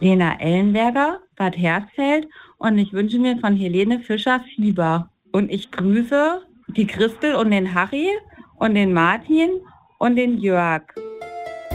Lena Ellenberger, Bad Hersfeld und ich wünsche mir von Helene Fischer Fieber. Und ich grüße die Christel und den Harry und den Martin und den Jörg.